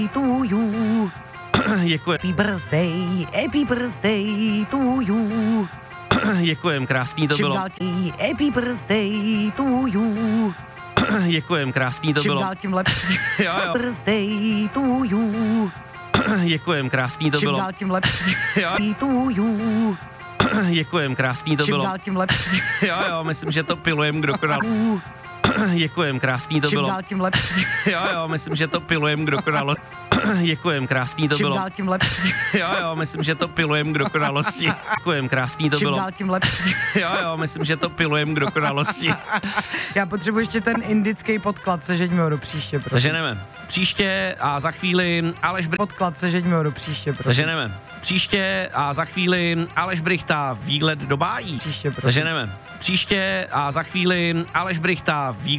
To you. Děkujem. Happy birthday to you. Děkujem, krásný to bylo. Happy birthday to you. Děkujem, krásný to bylo. Čím dál tím lepší. Jo. Birthday to you. Děkujem, krásný to Čím bylo. dál tím lepší. Jo. To you. Děkujem, krásný to Čím bylo. dál tím lepší. Jo, myslím, že to pilujem dokonale. Děkujem, krásný to Čím bylo. dál tím lepší. Jo, myslím, že to pilujem k dokonalosti. Děkujem, krásný to Čím bylo. dál tím lepší. Jo, myslím, že to pilujem k dokonalosti. Děkujem, krásný to Čím bylo. dál tím lepší. Jo, myslím, že to pilujem k dokonalosti. Já potřebuji ještě ten indický podklad, sežeďme ho do příště, prosím. Seženeme. Příště a za chvíli Aleš Podklad, sežeďme ho do příště, prosím. Seženeme. Příště a za chvíli Aleš Brychta, výlet do bájí. Příště, prosím. Seženeme. Příště a za chvíli Aleš Brychta, výlet